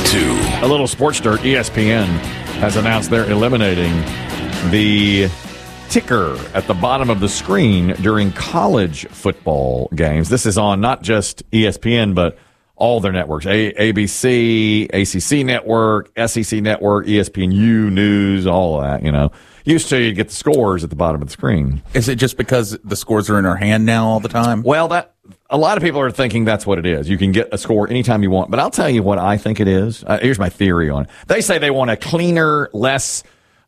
to. A little sports dirt. ESPN has announced they're eliminating the ticker at the bottom of the screen during college football games. This is on not just ESPN, but all their networks. ABC, ACC Network, SEC Network, ESPNU News, all of that, you know. Used to, you'd get the scores at the bottom of the screen. Is it just because the scores are in our hand now all the time? Well, a lot of people are thinking that's what it is. You can get a score anytime you want. But I'll tell you what I think it is. Here's my theory on it. They say they want a cleaner, less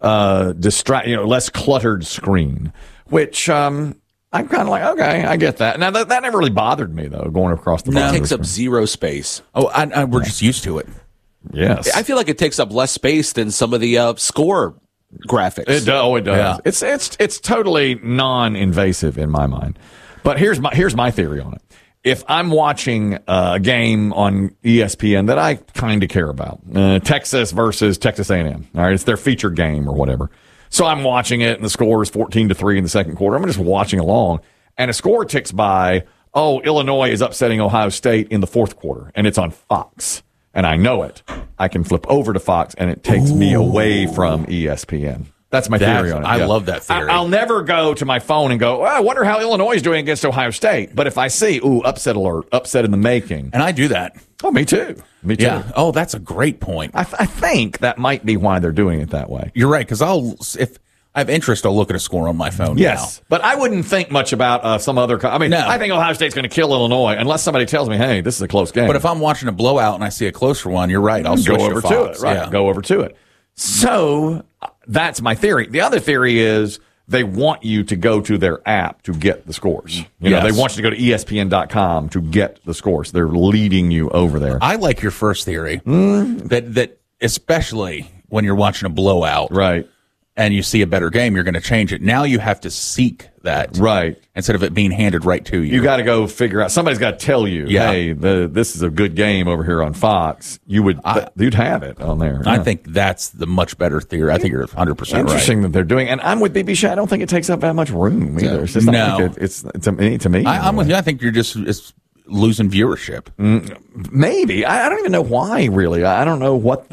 less cluttered screen, which I'm kind of like, okay, I get that. Now, that never really bothered me, though, going across the bottom. It takes up zero space. Oh, we're just used to it. Yes. I feel like it takes up less space than some of the score graphics. It does. Yeah. It's totally non-invasive in my mind. But here's my theory on it. If I'm watching a game on ESPN that I kind of care about, Texas versus Texas A&M, all right, it's their featured game or whatever. So I'm watching it, and the score is 14-3 in the second quarter. I'm just watching along, and a score ticks by. Oh, Illinois is upsetting Ohio State in the fourth quarter, and it's on Fox. And I know it. I can flip over to Fox, and it takes me away from ESPN. That's my theory on it. I love that theory. I'll never go to my phone and go, I wonder how Illinois is doing against Ohio State. But if I see, upset alert, upset in the making. And I do that. Oh, me too. Me too. Yeah. Oh, that's a great point. I think that might be why they're doing it that way. You're right, because if I have interest, I'll look at a score on my phone. Yes, now. But I wouldn't think much about some other. I think Ohio State's going to kill Illinois unless somebody tells me, hey, this is a close game. But if I'm watching a blowout and I see a closer one, you're right. I'll switch go over to it. Fox. Right, Yeah. Go over to it. So that's my theory. The other theory is they want you to go to their app to get the scores. You know, they want you to go to ESPN.com to get the scores. They're leading you over there. I like your first theory that especially when you're watching a blowout, right, and you see a better game, you're going to change it. Now you have to seek that, right, instead of it being handed right to you. You got to go figure out. Somebody's got to tell you, hey, this is a good game over here on Fox. You'd have it on there. I think that's the much better theory. I think you're 100% right. Interesting that they're doing, and I'm with BBC. I don't think it takes up that much room either. It's just not like it's to me. I'm with you. I think you're just losing viewership. Maybe I don't even know why. Really, I don't know what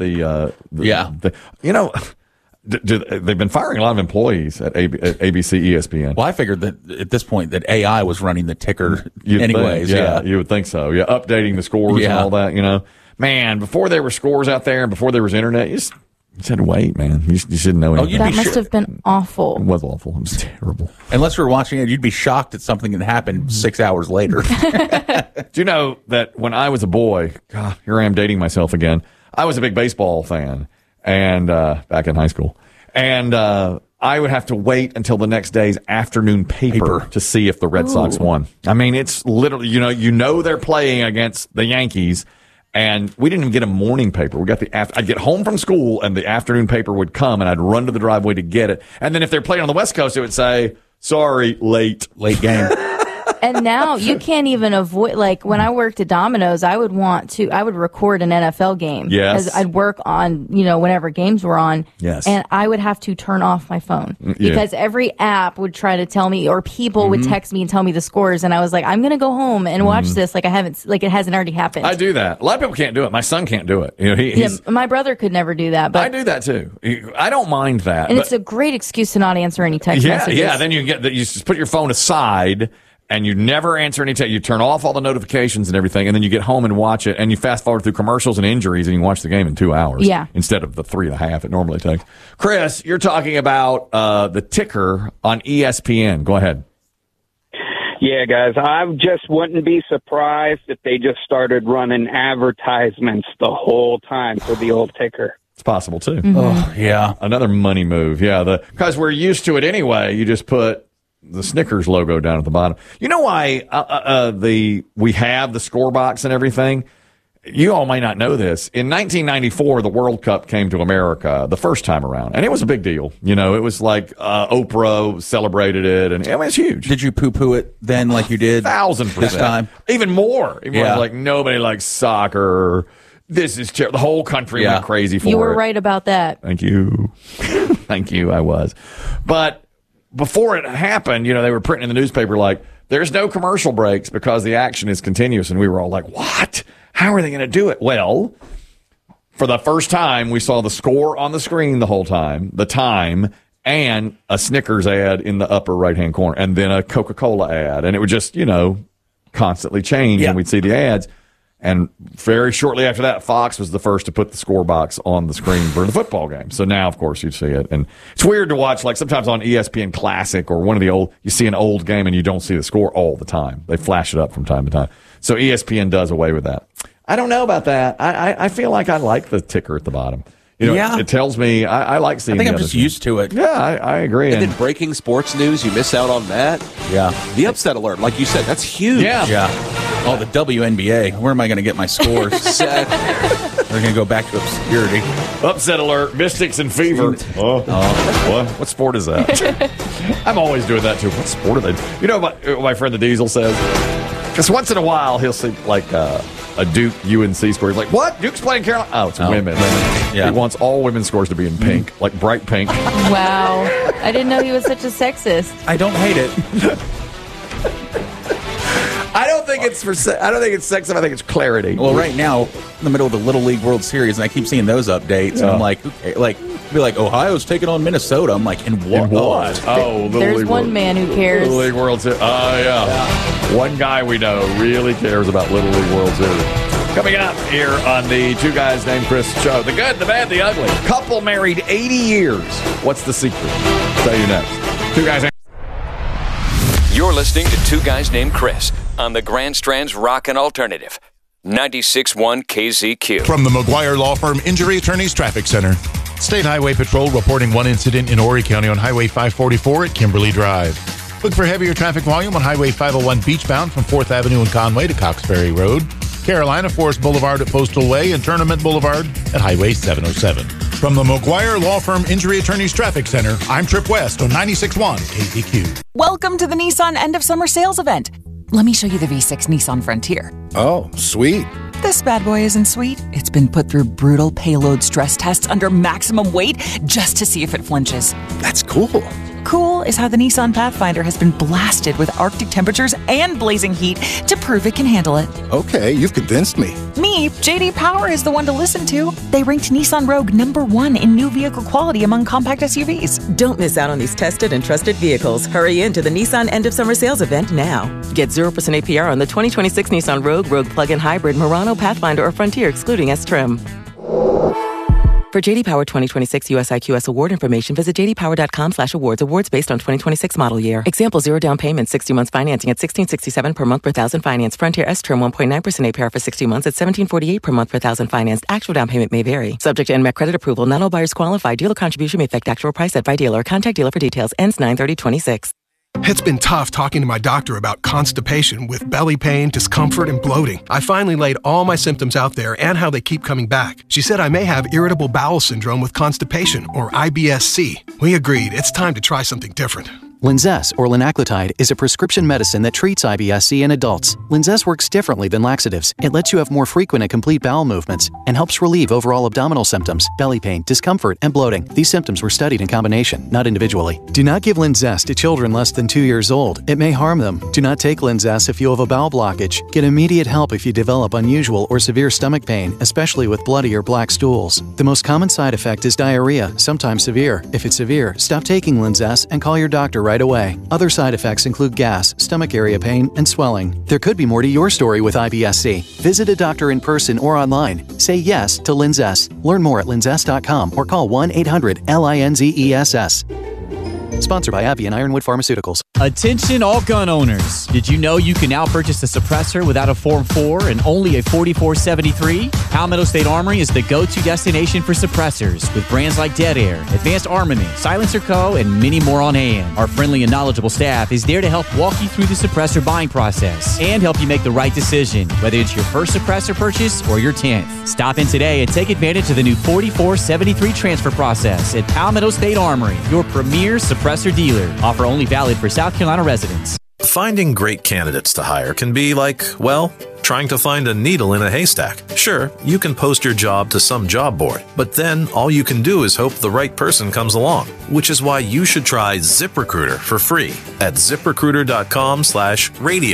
they've been firing a lot of employees at ABC, ESPN. Well, I figured that at this point that AI was running the ticker anyways. You would think so. Yeah, updating the scores and all that. You know, man, before there were scores out there and before there was internet, you just had to wait, man. You didn't know anything. That must have been awful. It was awful. It was terrible. Unless you were watching it, you'd be shocked at something that happened 6 hours later. Do you know that when I was a boy, God, here I am dating myself again, I was a big baseball fan. And back in high school, and I would have to wait until the next day's afternoon paper to see if the Red Sox won. I mean, it's literally, you know they're playing against the Yankees, and we didn't even get a morning paper. We got I'd get home from school, and the afternoon paper would come, and I'd run to the driveway to get it. And then if they're playing on the West Coast, it would say, "Sorry, late game." And now you can't even avoid, like when I worked at Domino's, I would record an NFL game. Yes. Because I'd work on, whenever games were on. Yes. And I would have to turn off my phone because every app would try to tell me, or people would text me and tell me the scores. And I was like, I'm going to go home and watch this like it hasn't already happened. I do that. A lot of people can't do it. My son can't do it. My brother could never do that. But I do that too. I don't mind that. And it's a great excuse to not answer any text messages. Yeah, then you just put your phone aside. And you never answer any text. You turn off all the notifications and everything, and then you get home and watch it, and you fast forward through commercials and injuries, and you watch the game in 2 hours instead of the 3.5 it normally takes. Chris, you're talking about the ticker on ESPN. Go ahead. Yeah, guys, I just wouldn't be surprised if they just started running advertisements the whole time for the old ticker. It's possible, too. Mm-hmm. Oh, yeah. Another money move. Yeah, because we're used to it anyway. You just put the Snickers logo down at the bottom. You know why we have the score box and everything? You all may not know this. In 1994, the World Cup came to America the first time around, and it was a big deal. It was like Oprah celebrated it, and it was huge. Did you poo-poo it then like you did 1,000% this time? Even more. Like nobody likes soccer. This is terrible. The whole country went crazy for it. You were right about that. Thank you. Thank you, I was. But before it happened, they were printing in the newspaper like, there's no commercial breaks because the action is continuous. And we were all like, what? How are they going to do it? Well, for the first time, we saw the score on the screen the whole time, the time, and a Snickers ad in the upper right-hand corner, and then a Coca-Cola ad. And it would just, constantly change, and we'd see the ads. And very shortly after that, Fox was the first to put the score box on the screen for the football game. So now, of course, you'd see it. And it's weird to watch, like sometimes on ESPN Classic or one of the old, you see an old game and you don't see the score all the time. They flash it up from time to time. So ESPN does away with that. I don't know about that. I feel like I like the ticker at the bottom. It tells me I like seeing. I think I'm just used to it. Yeah, I agree. And then breaking sports news, you miss out on that. Yeah. The upset alert, like you said, that's huge. Yeah. Oh, the WNBA. Where am I going to get my scores? They're going to go back to obscurity. Upset alert, Mystics and Fever. What sport is that? I'm always doing that too. What sport are they? You know what my friend the Diesel says? Because once in a while he'll see like a Duke UNC score. He's like, what? Duke's playing Carolina? Oh, it's women. Yeah. He wants all women's scores to be in pink, like bright pink. Wow. I didn't know he was such a sexist. I don't hate it. I don't think it's sexist. I think it's clarity. Well, right now, in the middle of the Little League World Series, and I keep seeing those updates, and I'm like, okay, be like, Ohio's taking on Minnesota. I'm like, in what? Oh, Little There's League one World. man who cares. Little League World Series. Oh, yeah. One guy we know really cares about Little League World Series. Coming up here on the Two Guys Named Chris show. The good, the bad, the ugly. Couple married 80 years. What's the secret? Tell you next. Two Guys Named. You're listening to Two Guys Named Chris on the Grand Strand's Rockin' Alternative. 96.1 KZQ. From the McGuire Law Firm Injury Attorneys Traffic Center. State Highway Patrol reporting one incident in Horry County on Highway 544 at Kimberly Drive. Look for heavier traffic volume on Highway 501 beachbound from 4th Avenue in Conway to Coxbury Road. Carolina Forest Boulevard at Postal Way and Tournament Boulevard at Highway 707. From the McGuire Law Firm Injury Attorneys Traffic Center, I'm Trip West on 96.1 KZQ. Welcome to the Nissan End of Summer Sales Event. Let me show you the V6 Nissan Frontier. Oh, sweet. This bad boy isn't sweet. It's been put through brutal payload stress tests under maximum weight just to see if it flinches. That's cool. Cool is how the Nissan Pathfinder has been blasted with Arctic temperatures and blazing heat to prove it can handle it. Okay, you've convinced me. Me, JD Power is the one to listen to. They ranked Nissan Rogue #1 in new vehicle quality among compact SUVs. Don't miss out on these tested and trusted vehicles. Hurry into the Nissan End of Summer Sales event now. Get 0% APR on the 2026 Nissan Rogue, Rogue Plug-in Hybrid, Murano, Pathfinder, or Frontier, excluding S-Trim. For JD Power 2026 US IQS award information, visit jdpower.com/awards. Awards based on 2026 model year. Example, 0 down payment, 60 months financing at $1,667 per month per thousand finance. Frontier S-Term 1.9% APR for 60 months at $1,748 per month per thousand financed. Actual down payment may vary. Subject to NMAC credit approval. Not all buyers qualify. Dealer contribution may affect actual price set by dealer. Contact dealer for details. Ends 9/30/26. It's been tough talking to my doctor about constipation with belly pain, discomfort, and bloating. I finally laid all my symptoms out there and how they keep coming back. She said I may have irritable bowel syndrome with constipation, or IBS-C. We agreed it's time to try something different. Linzess, or linaclotide, is a prescription medicine that treats IBS-C in adults. Linzess works differently than laxatives. It lets you have more frequent and complete bowel movements and helps relieve overall abdominal symptoms, belly pain, discomfort, and bloating. These symptoms were studied in combination, not individually. Do not give Linzess to children less than 2 years old. It may harm them. Do not take Linzess if you have a bowel blockage. Get immediate help if you develop unusual or severe stomach pain, especially with bloody or black stools. The most common side effect is diarrhea, sometimes severe. If it's severe, stop taking Linzess and call your doctor right away. Other side effects include gas, stomach area pain, and swelling. There could be more to your story with IBS-C. Visit a doctor in person or online. Say yes to Linzess. Learn more at linzess.com or call 1-800-LINZESS. Sponsored by AbbVie and Ironwood Pharmaceuticals. Attention all gun owners. Did you know you can now purchase a suppressor without a Form 4 and only a 4473? Palmetto State Armory is the go-to destination for suppressors with brands like Dead Air, Advanced Armament, Silencer Co., and many more on hand. Our friendly and knowledgeable staff is there to help walk you through the suppressor buying process and help you make the right decision, whether it's your first suppressor purchase or your 10th. Stop in today and take advantage of the new 4473 transfer process at Palmetto State Armory, your premier suppressor dealer. Offer only valid for South Carolina residents. Finding great candidates to hire can be like, well, trying to find a needle in a haystack. Sure, you can post your job to some job board, but then all you can do is hope the right person comes along, which is why you should try ZipRecruiter for free at ziprecruiter.com/radio.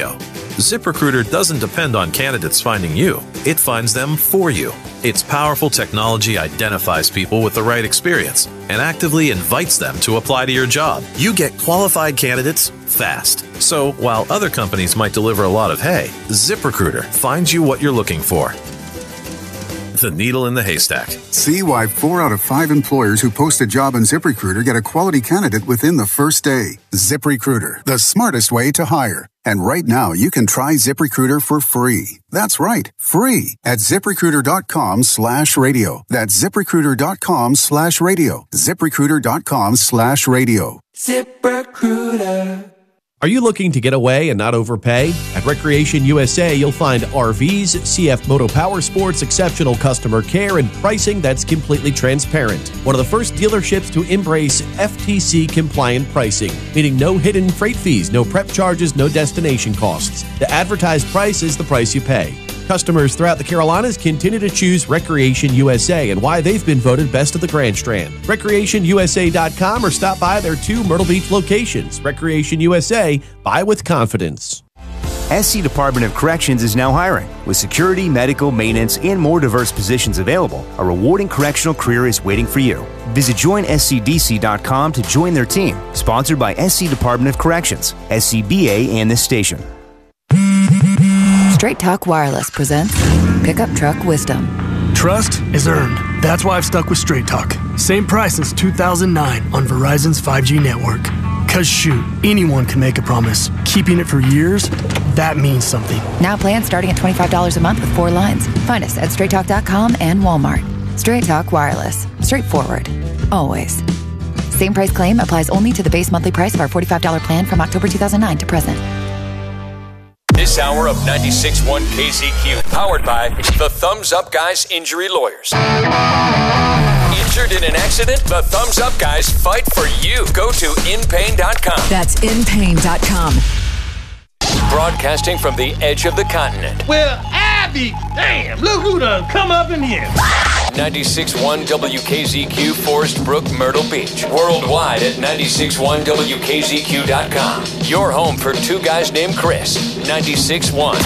ZipRecruiter doesn't depend on candidates finding you. It finds them for you. Its powerful technology identifies people with the right experience and actively invites them to apply to your job. You get qualified candidates fast. So while other companies might deliver a lot of hay, ZipRecruiter finds you what you're looking for. The needle in the haystack. See why 4 out of 5 employers who post a job on ZipRecruiter get a quality candidate within the first day. ZipRecruiter, the smartest way to hire. And right now, you can try ZipRecruiter for free. That's right, free at ZipRecruiter.com/radio. That's ZipRecruiter.com/radio. ZipRecruiter.com/radio. ZipRecruiter. Are you looking to get away and not overpay? At Recreation USA, you'll find RVs, CF Moto Power Sports, exceptional customer care, and pricing that's completely transparent. One of the first dealerships to embrace FTC-compliant pricing, meaning no hidden freight fees, no prep charges, no destination costs. The advertised price is the price you pay. Customers throughout the Carolinas continue to choose Recreation USA and why they've been voted best of the Grand Strand. RecreationUSA.com or stop by their 2 Myrtle Beach locations. Recreation USA, buy with confidence. SC Department of Corrections is now hiring. With security, medical, maintenance, and more diverse positions available, a rewarding correctional career is waiting for you. Visit joinscdc.com to join their team. Sponsored by SC Department of Corrections, SCBA, and this station. Straight Talk Wireless presents Pickup Truck Wisdom. Trust is earned. That's why I've stuck with Straight Talk. Same price since 2009 on Verizon's 5G network. Cause shoot, anyone can make a promise. Keeping it for years, that means something. Now plans starting at $25 a month with 4 lines. Find us at straighttalk.com and Walmart. Straight Talk Wireless. Straightforward. Always. Same price claim applies only to the base monthly price of our $45 plan from October 2009 to present. This hour of 96.1 KZQ, powered by the Thumbs Up Guys Injury Lawyers. Injured in an accident? The Thumbs Up Guys fight for you. Go to inpain.com. That's inpain.com. Broadcasting from the edge of the continent. Well, I be damn. Look who done come up in here. 96.1 WKZQ, Forest Brook, Myrtle Beach. Worldwide at 96.1WKZQ.com. Your home for 2 guys named Chris. 96.1.